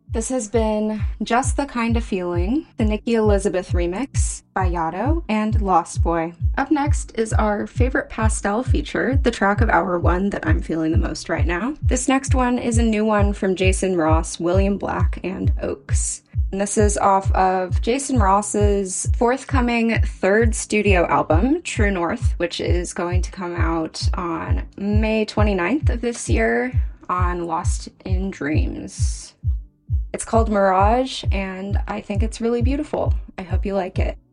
This has been Just the Kind of Feeling, the Nikki Elizabeth remix by Yotto and Lost Boy. Up next is our favorite pastel feature, the track of Hour One that I'm feeling the most right now. This next one is a new one from Jason Ross, William Black, and Oaks. And this is off of Jason Ross's forthcoming third studio album, True North, which is going to come out on May 29th of this year on Lost in Dreams. It's called Mirage, and I think it's really beautiful. I hope you like it.